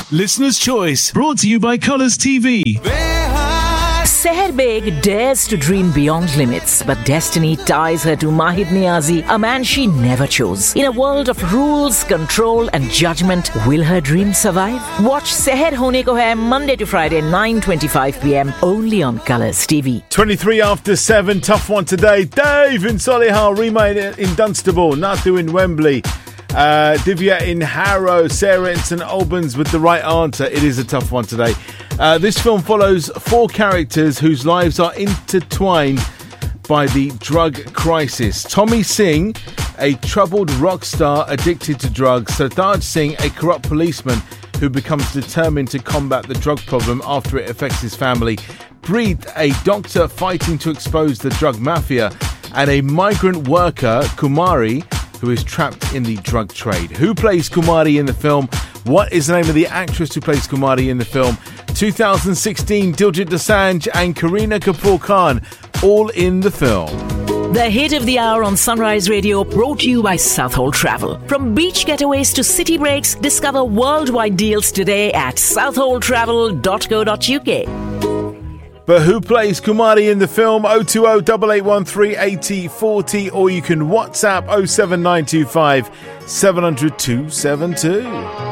Listener's Choice, brought to you by Colours TV. Seher Beg dares to dream beyond limits, but destiny ties her to Mahid Niazi, a man she never chose. In a world of rules, control and judgment, will her dream survive? Watch Seher Hone Ko Hai Monday to Friday, 9:25 p.m. only on Colours TV. 23 after 7, tough one today. Dave in Solihull, Rima in Dunstable, Nathu in Wembley, Divya in Harrow, Sarah in St Albans with the right answer. It is a tough one today. This film follows 4 characters whose lives are intertwined by the drug crisis. Tommy Singh, a troubled rock star addicted to drugs. Sartaj Singh, a corrupt policeman who becomes determined to combat the drug problem after it affects his family. Preet, a doctor fighting to expose the drug mafia. And a migrant worker, Kumari, who is trapped in the drug trade. Who plays Kumari in the film? What is the name of the actress who plays Kumari in the film? 2016, Diljit Dosanjh and Kareena Kapoor Khan, all in the film. The hit of the hour on Sunrise Radio, brought to you by Southall Travel. From beach getaways to city breaks, discover worldwide deals today at southalltravel.co.uk. But who plays Kumari in the film? 020 8813 8040, or you can WhatsApp 07925 700 272.